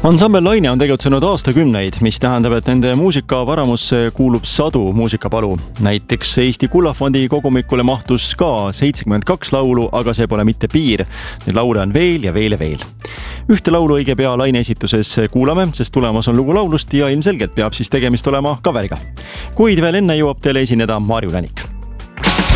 Ansambel Laine on tegutsenud aastakümneid, mis tähendab, et nende muusikavaramusse kuulub sadu muusikapalu. Näiteks Eesti Kullafondi kogumikule mahtus ka 72 laulu, aga see pole mitte piir. Neid laule on veel ja veel ja veel. Ühte laulu õige pea Laine esituses kuulame, sest tulemas on lugu laulust ja ilmselgelt peab siis tegemist olema kaveriga. Kuid veel enne jõuab teile esineda Marju Länik.